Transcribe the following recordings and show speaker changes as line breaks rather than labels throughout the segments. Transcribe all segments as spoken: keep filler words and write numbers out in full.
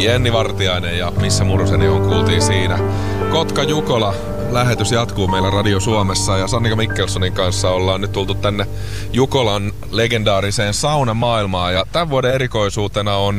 Jenni Vartiainen ja Missä Muruseni on kuultiin siinä. Kotka Jukola lähetys jatkuu meillä Radio Suomessa ja Sannika Mikkelsonin kanssa ollaan nyt tultu tänne Jukolan legendaariseen saunamaailmaan ja tämän vuoden erikoisuutena on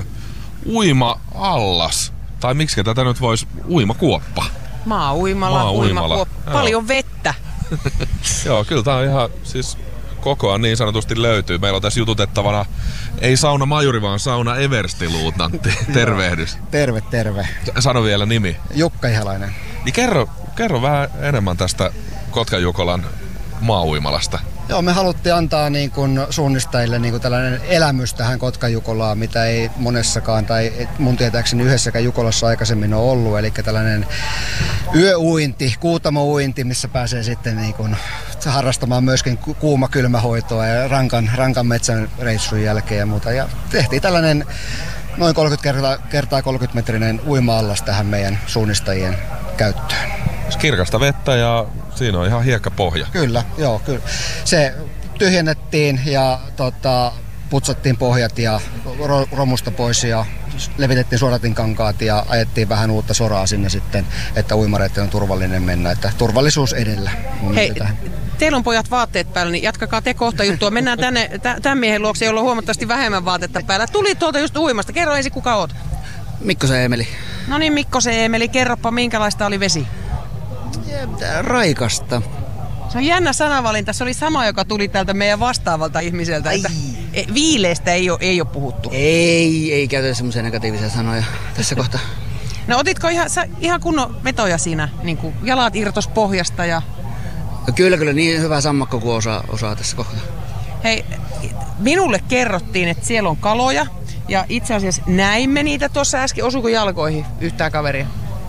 uima-allas. Tai miksi tätä nyt voisi uimakuoppa?
Maa-uimala,
Maa
uimakuoppa. Paljon vettä.
Joo, kyllä tää on ihan siis kokoa niin sanotusti löytyy. Meillä on tässä jututettavana ei sauna majuri, vaan sauna everstiluutnantti. Tervehdys.
Terve, terve.
Sano vielä nimi.
Jukka Ihalainen.
Niin kerro, kerro vähän enemmän tästä Kotkan Jukolan maa-uimalasta.
Joo, me haluttiin antaa niin kuin suunnistajille niin kuin tällainen elämys tähän Kotkan Jukolaan, mitä ei monessakaan tai mun tietääkseni yhdessäkään Jukolassa aikaisemmin ole ollut. Eli tällainen yöuinti, kuutamouinti, missä pääsee sitten niin kuin harrastamaan myöskin kuuma-kylmähoitoa ja rankan, rankan metsän reissun jälkeen ja muuta. Ja tehtiin tällainen noin kolmekymmentä kertaa kolmekymmentä metrinen uima-allas tähän meidän suunnistajien käyttöön.
Kirkasta vettä ja siinä on ihan hiekkapohja.
Kyllä, joo, kyllä. Se tyhjennettiin ja tota, putsattiin pohjat ja ro- romusta pois ja levitettiin suodatinkankaat ja ajettiin vähän uutta soraa sinne sitten, että uimareiden on turvallinen mennä, että turvallisuus edellä.
Hei, teillä on pojat vaatteet päällä, niin jatkakaa te kohta juttua. Mennään tänne tämän miehen luokse, jolla on huomattavasti vähemmän vaatetta päällä. Tuli tuolta just uimasta. Kerro ensin, kuka oot?
Mikkosen Eemeli.
No niin, Mikkosen Eemeli, kerropa minkälaista oli vesi?
Raikasta.
Se on jännä sanavalinta. Se oli sama, joka tuli tältä meidän vastaavalta ihmiseltä. Että viileestä ei ole, ei ole puhuttu.
Ei, ei käytetä semmoisia negatiivisia sanoja tässä kohtaa.
No otitko ihan, sä, ihan kunnon vetoja siinä? Niin kuin jalat irtos pohjasta ja...
No kyllä, kyllä. Niin hyvä sammakko kuin osaa, osaa tässä kohtaa.
Hei, minulle kerrottiin, että siellä on kaloja. Ja itse asiassa näimme niitä tuossa äsken. Osuiko jalkoihin yhtään kaveria?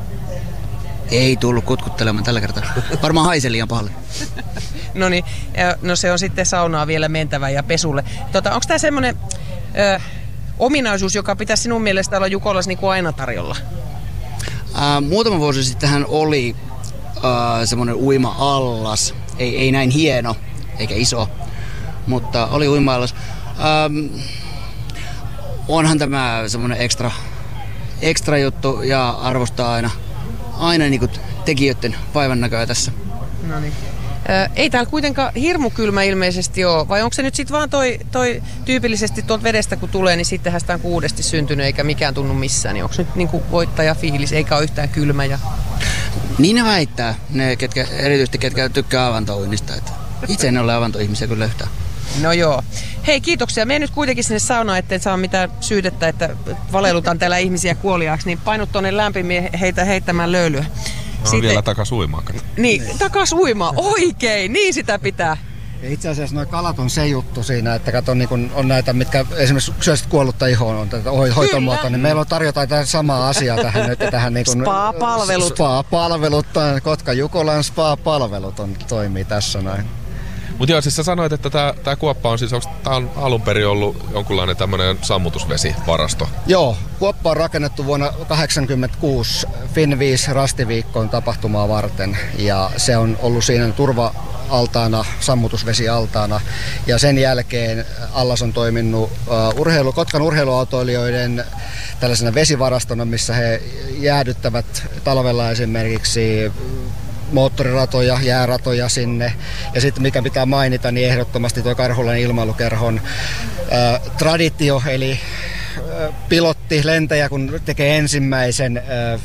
Ei tullut kutkuttelemaan tällä kertaa. Varmaan haisi liian pahalle.
No niin, no se on sitten saunaa vielä mentävä ja pesulle. Tota, onko tämä semmoinen ö, ominaisuus, joka pitäisi sinun mielestä olla Jukolassa niin kuin aina tarjolla?
Ää, muutama vuosi sittenhän oli ää, semmoinen uima-allas. Ei, ei näin hieno eikä iso, mutta oli uima-allas. Ää, onhan tämä semmoinen ekstra, ekstra juttu ja arvostaa aina. Aina niin kuin tekijöiden vaivan näköä tässä.
No niin. Ö, ei täällä kuitenkaan hirmu kylmä ilmeisesti ole, vai onko se nyt sitten vaan toi, toi tyypillisesti tuolta vedestä kun tulee, niin sittenhän sitä on kuudesti syntynyt eikä mikään tunnu missään, niin onko nyt niin kuin voittajafiilis eikä ole yhtään kylmä? Ja...
Niin ne väittää, ne ketkä, erityisesti ketkä tykkää avantouinnista. Itse en ole avantoihmisiä kyllä yhtään.
No joo. Hei, kiitoksia. Mene nyt kuitenkin sinne saunaan, ettei saa mitään syytettä, että valeilutaan täällä ihmisiä kuoliaaksi, niin painut tuonne lämpimiin heitä heittämään löylyä.
No sitten... vielä takas uimaan.
Niin, takas uimaan. Oikein, niin sitä pitää.
Ja itse asiassa nuo kalat on se juttu siinä, että kato, niin kun on näitä, mitkä esimerkiksi syösit kuollutta ihoon, on tätä hoitomuotoa, niin meillä on tarjotaan tätä samaa asiaa tähän nyt. Tähän niin kun,
spa-palvelut.
Spa-palvelut, Kotkan Jukolan spa-palvelut on, toimii tässä näin.
Mutta joo, siis sä sanoit, että tämä kuoppa on siis, onko tää on alun perin ollut jonkunlainen tämmöinen sammutusvesivarasto?
Joo, kuoppa on rakennettu vuonna tuhatyhdeksänsataakahdeksankymmentäkuusi Finviis Rastiviikkoon tapahtumaa varten ja se on ollut siinä turva-altaana, sammutusvesialtaana ja sen jälkeen allas on toiminut uh, urheilu, Kotkan urheiluautoilijoiden tällaisena vesivarastona, missä he jäädyttävät talvella esimerkiksi moottoriratoja, jääratoja sinne. Ja sitten mikä pitää mainita, niin ehdottomasti tuo Karhulan ilmailukerhon ää, traditio, eli ää, pilotti, lentäjä, kun tekee ensimmäisen ää,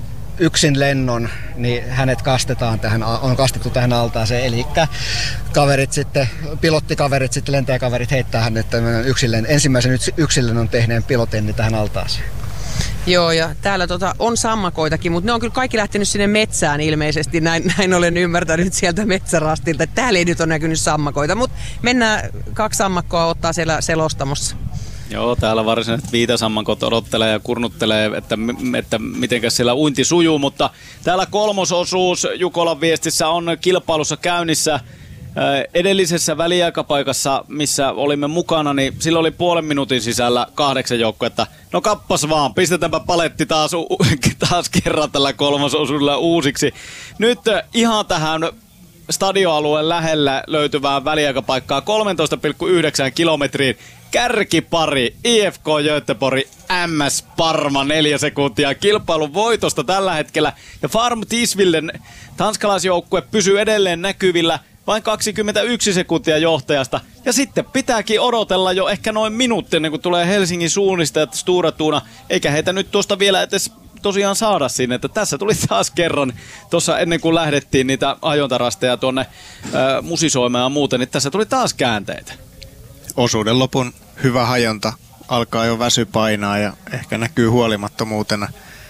yksin lennon, niin hänet kastetaan tähän, on kastettu tähän altaaseen. Eli kaverit sitten, pilottikaverit, sitten lentäjäkaverit heittää hänet yksin, ensimmäisen yksin lennon tehneen pilotin niin tähän altaaseen.
Joo, ja täällä tota, on sammakoitakin, mutta ne on kyllä kaikki lähtenyt sinne metsään ilmeisesti. Näin, näin olen ymmärtänyt sieltä metsärastilta. Täällä ei nyt ole näkynyt sammakoita, mutta mennään kaksi sammakkoa ottaa siellä selostamossa.
Joo, täällä varsinaiset viitasammakot odottelee ja kurnuttelee, että, että mitenkäs siellä uinti sujuu, mutta täällä kolmososuus Jukolan viestissä on kilpailussa käynnissä. Edellisessä väliaikapaikassa, missä olimme mukana, niin sillä oli puolen minuutin sisällä kahdeksan joukkuetta. No kappas vaan, pistetäänpä paletti taas, taas kerran tällä kolmososuudella uusiksi. Nyt ihan tähän stadioalueen lähellä löytyvään väliaikapaikkaa kolmetoista pilkku yhdeksän kilometriin. Kärkipari I F K Göteborg M S Parma neljä sekuntia kilpailun voitosta tällä hetkellä. Ja Farm Tisvilden tanskalaisjoukkue pysyy edelleen näkyvillä vain kaksikymmentäyksi sekuntia johtajasta. Ja sitten pitääkin odotella jo ehkä noin minuutti ennen kuin tulee Helsingin suunnistajat Stora Tuna. Eikä heitä nyt tuosta vielä edes tosiaan saada sinne. Että tässä tuli taas kerran, tuossa ennen kuin lähdettiin niitä ajontarasteja tuonne äh, musisoimaan ja muuten, niin tässä tuli taas käänteitä.
Osuuden lopun hyvä hajonta, alkaa jo väsy painaa ja ehkä näkyy huolimattomuutena.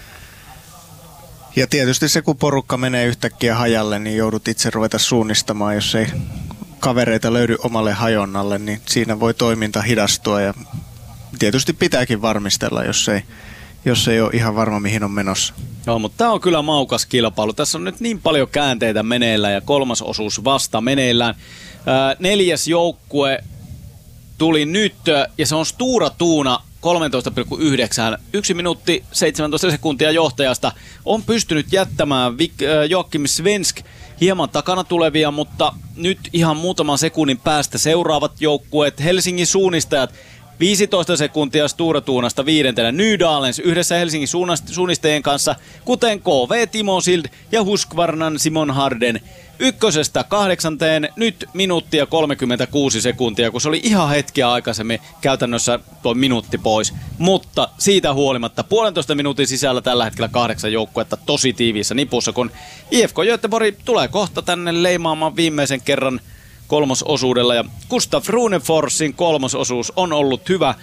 Ja tietysti se, kun porukka menee yhtäkkiä hajalle, niin joudut itse ruveta suunnistamaan, jos ei kavereita löydy omalle hajonnalle, niin siinä voi toiminta hidastua ja tietysti pitääkin varmistella, jos ei, jos ei ole ihan varma, mihin on menossa.
Joo, mutta tämä on kyllä maukas kilpailu. Tässä on nyt niin paljon käänteitä meneillään ja kolmas osuus vasta meneillään. Ää, neljäs joukkue tuli nyt, ja se on Stora Tuna kolmetoista pilkku yhdeksän. Yksi minuutti seitsemäntoista sekuntia johtajasta. On pystynyt jättämään Vik- äh, Joakim Svensk hieman takana tulevia, mutta nyt ihan muutaman sekunnin päästä seuraavat joukkueet. Helsingin suunnistajat viisitoista sekuntia Stora Tunasta viidentenä. Nydalens yhdessä Helsingin suunnistajien kanssa, kuten K V Timo Sild ja Husqvarnan Simon Harden. Ykkösestä kahdeksanteen nyt minuuttia kolmekymmentäkuusi sekuntia, kun se oli ihan hetkiä aikaisemmin käytännössä tuo minuutti pois. Mutta siitä huolimatta puolentoista minuutin sisällä tällä hetkellä kahdeksan joukkuetta tosi tiiviissä nipussa, kun I F K Göteborg tulee kohta tänne leimaamaan viimeisen kerran kolmososuudella. Ja Gustav Runeforsin kolmososuus on ollut hyvä.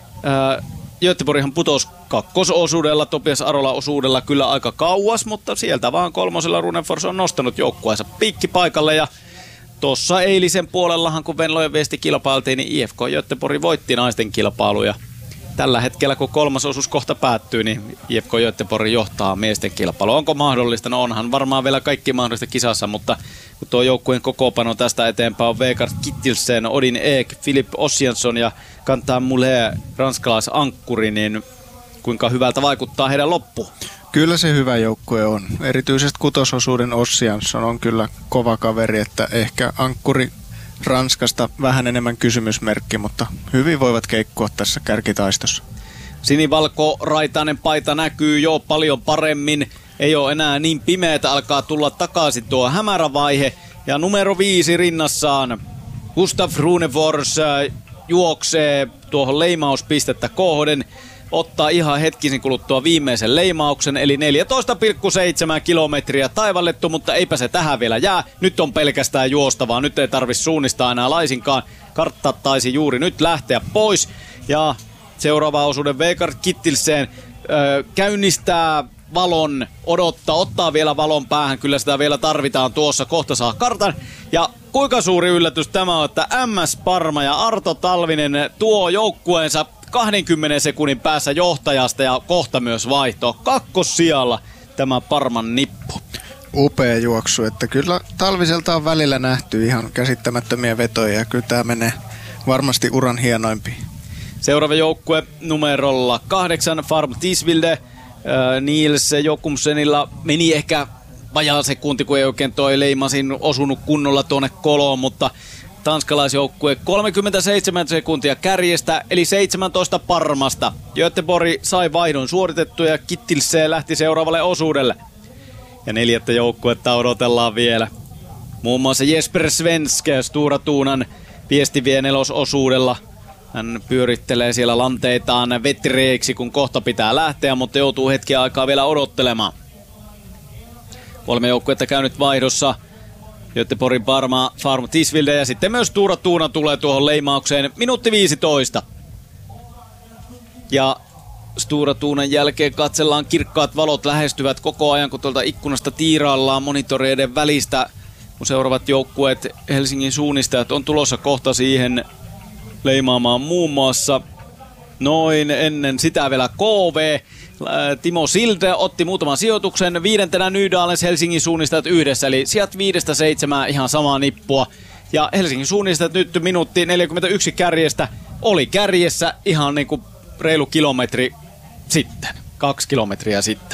Öö, Göteborghan putosi kakkososuudella, Topias Arola osuudella kyllä aika kauas, mutta sieltä vaan kolmosella Runefors on nostanut joukkueensa piikkipaikalle. Ja tuossa eilisen puolellahan, kun Venlojen viesti kilpailtiin, niin I F K Göteborg voitti naisten kilpailuja. Tällä hetkellä, kun kolmas osuus kohta päättyy, niin I F K Göteborg johtaa miesten kilpailua. Onko mahdollista? No onhan varmaan vielä kaikki mahdollista kisassa, mutta kun tuo joukkueen kokoopano tästä eteenpäin on Vegard Kittilsen, Odin Eek, Filip Ossiansson ja Quentin Moulet, ranskalaisankkuri, niin kuinka hyvältä vaikuttaa heidän loppu?
Kyllä se hyvä joukkue on. Erityisesti kutososuuden Ossiansson on kyllä kova kaveri, että ehkä ankkuri Ranskasta vähän enemmän kysymysmerkki, mutta hyvin voivat keikkua tässä kärkitaistossa.
Sinivalko-raitainen paita näkyy jo paljon paremmin. Ei ole enää niin pimeätä, alkaa tulla takaisin tuo hämärä vaihe. Ja numero viisi rinnassaan Gustav Runefors juoksee tuohon leimauspistettä kohden. Ottaa ihan hetkisen kuluttua viimeisen leimauksen, eli neljätoista pilkku seitsemän kilometriä taivallettu, mutta eipä se tähän vielä jää. Nyt on pelkästään juostavaa, nyt ei tarvitse suunnistaa enää laisinkaan. Kartta taisi juuri nyt lähteä pois. Ja seuraava osuuden Vegard Kittilsen öö, käynnistää valon, odottaa, ottaa vielä valon päähän, kyllä sitä vielä tarvitaan tuossa, kohta saa kartan. Ja kuinka suuri yllätys tämä on, että M S Parma ja Arto Talvinen tuo joukkueensa kahdenkymmenen sekunnin päässä johtajasta ja kohta myös vaihtoa. Kakkossijalla tämä Parman nippu.
Upea juoksu, että kyllä Talviselta on välillä nähty ihan käsittämättömiä vetoja ja kyllä tämä menee varmasti uran hienoimpiin.
Seuraava joukkue numerolla kahdeksan, Farm Tisvilde. Äh, Niels Jokumsenilla meni ehkä vajaa sekunti, kun ei oikein toi leimasin osunut kunnolla tuonne koloon, mutta tanskalaisjoukkue kolmekymmentäseitsemän sekuntia kärjestä, eli seitsemäntoista Parmasta. Göteborg sai vaihdon suoritettua ja Kittilse lähti seuraavalle osuudelle. Ja neljättä joukkuetta odotellaan vielä. Muun muassa Jesper Svensk Stora Tunan viestivien nelososuudella. Hän pyörittelee siellä lanteitaan vetreiksi, kun kohta pitää lähteä, mutta joutuu hetken aikaa vielä odottelemaan. Kolme joukkuetta käynyt vaihdossa. Göteborgin Parma, Farm Tisvilde ja sitten myös Stora Tuna tulee tuohon leimaukseen. Minuutti viisitoista. Ja Stora Tunan jälkeen katsellaan, kirkkaat valot lähestyvät koko ajan, kun tuolta ikkunasta tiiraillaan monitoreiden välistä. Kun seuraavat joukkueet, Helsingin suunnistajat, on tulossa kohta siihen leimaamaan muun muassa noin ennen sitä vielä K V. Timo Silde otti muutaman sijoituksen. Viidentenä Nydalens Helsingin suunnistajat yhdessä, eli sijat viidestä seitsemään ihan samaa nippua. Ja Helsingin suunnistajat nyt minuutti neljäkymmentäyksi kärjestä. Oli kärjessä ihan niin kuin reilu kilometri sitten. Kaksi kilometriä sitten.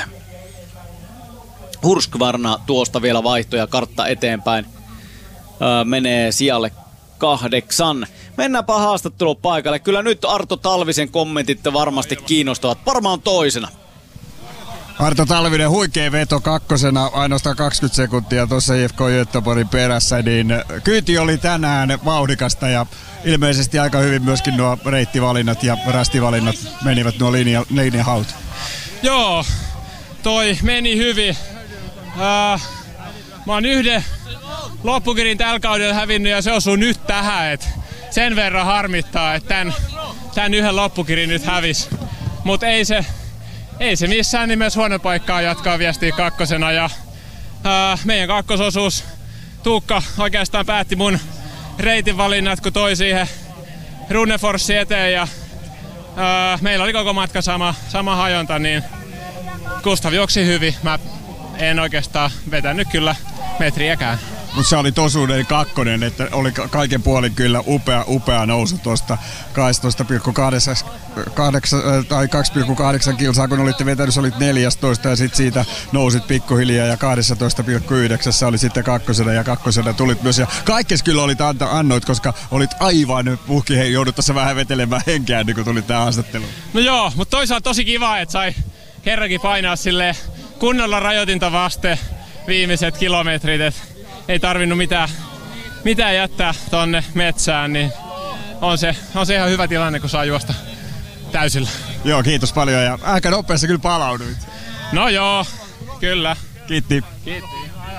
Husqvarna tuosta vielä vaihtoja kartta eteenpäin. Öö, menee sijalle kahdeksan. Mennäänpä haastattelun paikalle. Kyllä nyt Arto Talvisen kommentit varmasti kiinnostavat. Varmaan toisena.
Arto Talvinen, huikea veto kakkosena, ainoastaan kaksikymmentä sekuntia tuossa I F K Göteborgin perässä, niin kyyti oli tänään vauhdikasta ja ilmeisesti aika hyvin myöskin nuo reittivalinnat ja rastivalinnat menivät nuo linja, linjahaut.
Joo, toi meni hyvin. Uh, mä oon yhden loppukirin tällä kaudella hävinnyt ja se osuu nyt tähän, et sen verran harmittaa, että tän, tän yhden loppukirin nyt hävis. Mut ei se, ei se missään nimessä huono paikkaa jatkaa viestiä kakkosena ja uh, meidän kakkososuus Tuukka oikeastaan päätti mun reitin valinnat, kun toi siihen Runneforsin eteen ja uh, meillä oli koko matka sama, sama hajonta, niin Gustav juoksi hyvin. Mä en oikeastaan vetänyt kyllä metriäkään.
Mutta se oli tosuuden kakkonen, että oli kaiken puolin kyllä upea, upea nousu tuosta kaksitoista pilkku kahdeksan tai kaksi pilkku kahdeksan kilsaa, kun olitte vetänyt, se olit neljätoista ja sitten siitä nousit pikkuhiljaa ja kaksitoista pilkku yhdeksän oli sitten kakkosena ja kakkosena tulit myös. Ja kaikkes kyllä olit anta, annoit, koska olit aivan puhki, hei, joudut tässä vähän vetelemään henkeään, niin kun tulit tähän haastatteluun.
No joo, mutta toisaalta tosi kiva, että sai kerrankin painaa silleen kunnolla rajoitinta vasten viimeiset kilometrit, et ei tarvinnut mitään, mitään jättää tonne metsään, niin on se, on se ihan hyvä tilanne, kun saa juosta täysillä.
Joo, kiitos paljon ja aika nopeasti kyllä palauduit.
No joo, kyllä.
Kiitti.
Kiitti.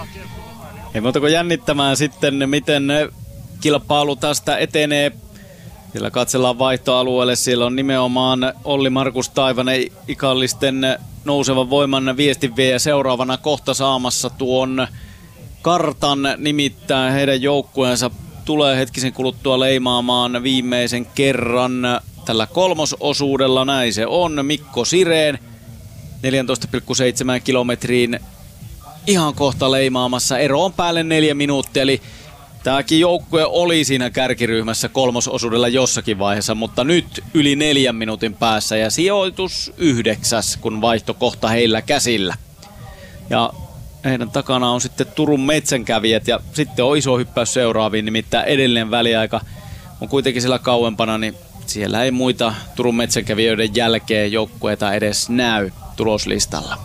Ei muuta kuin jännittämään sitten, miten kilpailu tästä etenee. Siellä katsellaan vaihtoalueelle. Siellä on nimenomaan Olli Markus Taivanen, ikallisten nousevan voiman viestinviejä seuraavana kohta saamassa tuon kartan, nimittäin heidän joukkueensa tulee hetkisen kuluttua leimaamaan viimeisen kerran tällä kolmososuudella. Näin se on. Mikko Sirén neljätoista pilkku seitsemän kilometriin ihan kohta leimaamassa. Ero on päälle neljä minuuttia, eli tämäkin joukkue oli siinä kärkiryhmässä kolmososuudella jossakin vaiheessa, mutta nyt yli neljän minuutin päässä ja sijoitus yhdeksäs, kun vaihto kohta heillä käsillä. Ja heidän takana on sitten Turun metsänkävijät ja sitten on iso hyppäys seuraaviin, nimittäin edellinen väliaika on kuitenkin siellä kauempana, niin siellä ei muita Turun metsänkävijöiden jälkeen joukkueita edes näy tuloslistalla.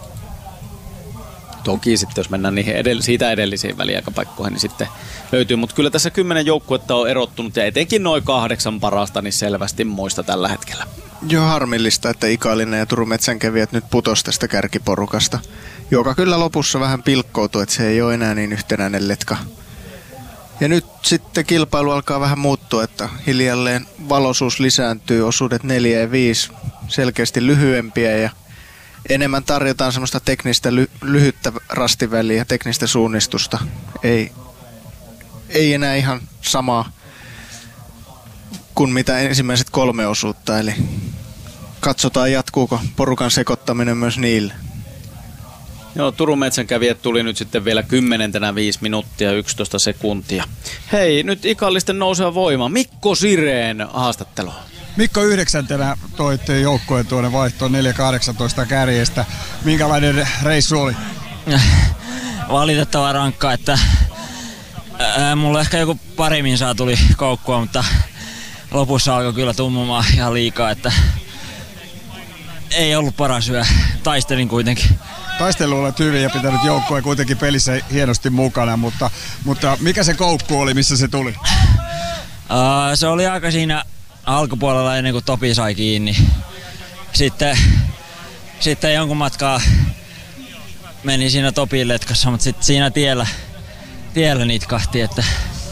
Toki sitten jos mennään niihin edell- siitä edellisiin väliaikapaikkoihin, niin sitten löytyy. Mutta kyllä tässä kymmenen joukkuetta on erottunut ja etenkin noin kahdeksan parasta niin selvästi muista tällä hetkellä.
Joo, harmillista, että Ikallinen ja Turun metsänkävijät nyt putos tästä kärkiporukasta, joka kyllä lopussa vähän pilkkoutuu, että se ei ole enää niin yhtenäinen letka. Ja nyt sitten kilpailu alkaa vähän muuttua, että hiljalleen valoisuus lisääntyy, osuudet neljä ja viisi selkeästi lyhyempiä ja enemmän tarjotaan semmoista teknistä ly- lyhyttä rastiväliä, teknistä suunnistusta. Ei, ei enää ihan samaa kuin mitä ensimmäiset kolme osuutta, eli katsotaan jatkuuko porukan sekoittaminen myös niille.
Joo, Turun metsänkävijät tuli nyt sitten vielä kymmenentenä viisi minuuttia yksitoista sekuntia. Hei, nyt ikallisten nouseva voima. Mikko Sirén haastattelu.
Mikko yhdeksäntenä toitte joukkojen tuonne vaihtoon neljä kahdeksantoista kärjestä. Minkälainen reissu oli?
Valitettava rankka, että ää, mulla ehkä joku pari minsaa tuli koukkua, mutta lopussa alkoi kyllä tummumaan ihan liikaa, että ei ollut paras yö. Taistelin kuitenkin.
Taistelu olet hyvin ja pitänyt joukkoja kuitenkin pelissä hienosti mukana, mutta, mutta mikä se koukku oli, missä se tuli?
Ää, se oli aika siinä alkupuolella ennen kuin Topi sai kiinni. Sitten, sitten jonkun matkaa meni siinä Topin letkassa, mutta sitten siinä tiellä, tiellä nitkahti, että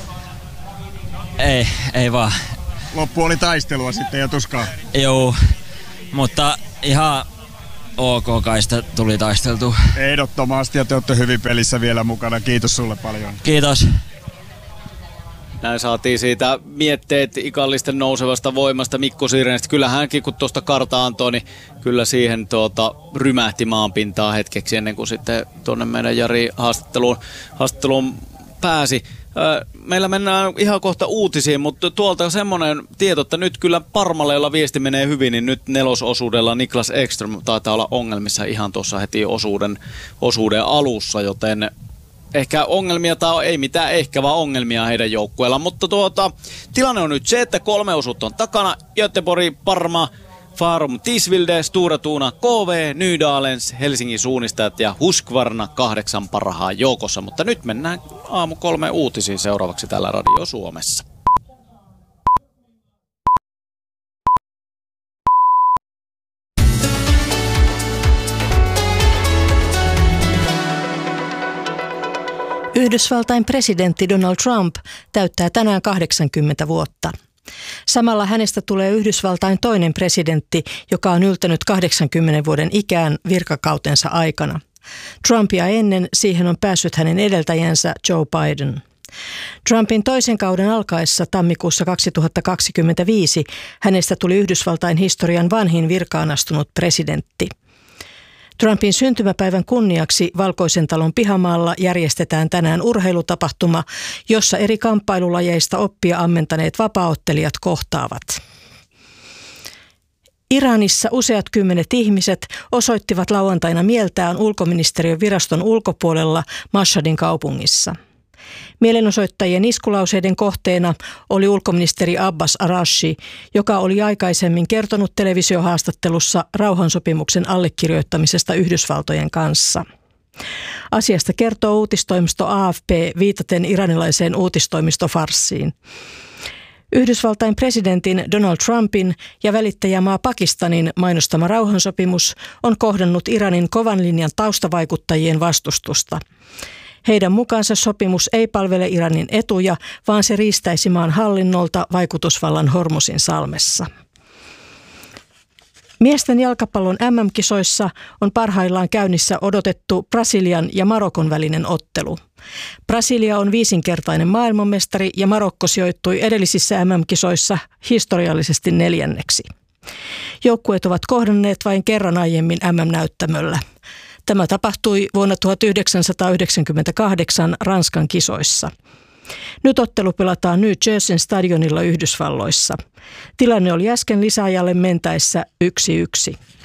ei, ei vaan.
Loppu oli taistelua sitten ja tuskaa.
Joo, mutta ihan ok kaista tuli taisteltu.
Ehdottomasti ja te olette hyvin pelissä vielä mukana. Kiitos sulle paljon.
Kiitos.
Näin saatiin siitä mietteet ikallisten nousevasta voimasta Mikko Sirénistä. Kyllä hänkin kun tuosta karta antoi, niin kyllä siihen tuota, rymähti maanpintaa hetkeksi ennen kuin sitten tuonne meidän Jari haastatteluun, haastatteluun pääsi. Meillä mennään ihan kohta uutisiin, mutta tuolta semmoinen tieto, että nyt kyllä Parmaleella viesti menee hyvin, niin nyt nelososuudella Niklas Ekström taitaa olla ongelmissa ihan tuossa heti osuuden, osuuden alussa, joten ehkä ongelmia tai ei mitään ehkä, vaan ongelmia heidän joukkueella. Mutta tuota, tilanne on nyt se, että kolme osuutta on takana. Göteborg, Parma, Farum, Tisvilde, Stora Tuna, K V, Nydalens, Helsingin suunnistajat ja Husqvarna kahdeksan parhaan joukossa. Mutta nyt mennään aamu kolme uutisiin seuraavaksi täällä Radio Suomessa.
Yhdysvaltain presidentti Donald Trump täyttää tänään kahdeksankymmentä vuotta. Samalla hänestä tulee Yhdysvaltain toinen presidentti, joka on yltänyt kahdeksankymmenen vuoden ikään virkakautensa aikana. Trumpia ennen siihen on päässyt hänen edeltäjänsä Joe Biden. Trumpin toisen kauden alkaessa tammikuussa kaksituhattakaksikymmentäviisi hänestä tuli Yhdysvaltain historian vanhin virkaan astunut presidentti. Trumpin syntymäpäivän kunniaksi Valkoisen talon pihamaalla järjestetään tänään urheilutapahtuma, jossa eri kamppailulajeista oppia ammentaneet vapaaottelijat kohtaavat. Iranissa useat kymmenet ihmiset osoittivat lauantaina mieltään ulkoministeriön viraston ulkopuolella Mashhadin kaupungissa. Mielenosoittajien iskulauseiden kohteena oli ulkoministeri Abbas Araghchi, joka oli aikaisemmin kertonut televisiohaastattelussa rauhansopimuksen allekirjoittamisesta Yhdysvaltojen kanssa. Asiasta kertoo uutistoimisto A F P viitaten iranilaiseen uutistoimisto Farsiin. Yhdysvaltain presidentin Donald Trumpin ja välittäjämaa Pakistanin mainostama rauhansopimus on kohdannut Iranin kovan linjan taustavaikuttajien vastustusta. Heidän mukaansa sopimus ei palvele Iranin etuja, vaan se riistäisi maan hallinnolta vaikutusvallan Hormuzin salmessa. Miesten jalkapallon M M-kisoissa on parhaillaan käynnissä odotettu Brasilian ja Marokon välinen ottelu. Brasilia on viisinkertainen maailmanmestari ja Marokko sijoittui edellisissä M M-kisoissa historiallisesti neljänneksi. Joukkueet ovat kohdanneet vain kerran aiemmin M M-näyttämöllä. Tämä tapahtui vuonna tuhatyhdeksänsataayhdeksänkymmentäkahdeksan Ranskan kisoissa. Nyt ottelu pelataan New Jerseyn stadionilla Yhdysvalloissa. Tilanne oli äsken lisäajalle mentäessä yksi yksi.